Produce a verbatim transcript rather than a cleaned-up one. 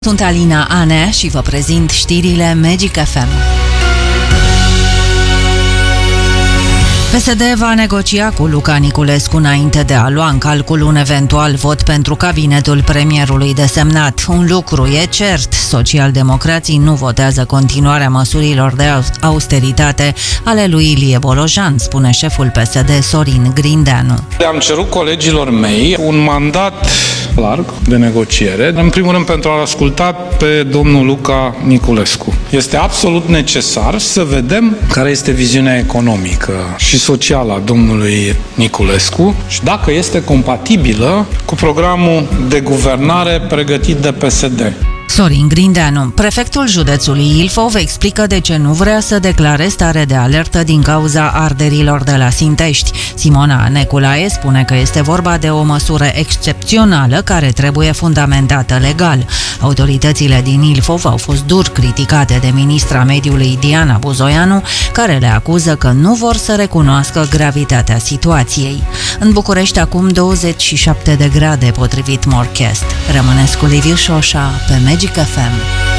Sunt Alina Anea și vă prezint știrile Magic F M. P S D va negocia cu Luca Niculescu înainte de a lua în calcul un eventual vot pentru cabinetul premierului desemnat. Un lucru e cert, socialdemocrații nu votează continuarea măsurilor de austeritate ale lui Ilie Bolojan, spune șeful P S D Sorin Grindeanu. Am cerut colegilor mei un mandat larg de negociere, în primul rând pentru a asculta pe domnul Luca Niculescu. Este absolut necesar să vedem care este viziunea economică și socială a domnului Niculescu și dacă este compatibilă cu programul de guvernare pregătit de P S D. Sorin Grindeanu, prefectul județului Ilfov, explică de ce nu vrea să declare stare de alertă din cauza arderilor de la Sintești. Simona Neculae spune că este vorba de o măsură excepțională care trebuie fundamentată legal. Autoritățile din Ilfov au fost dur criticate de ministra mediului Diana Buzoianu, care le acuză că nu vor să recunoască gravitatea situației. În București acum douăzeci și șapte de grade potrivit Morchest. Rămâneți cu Liviu Șoșa pe Magic F M.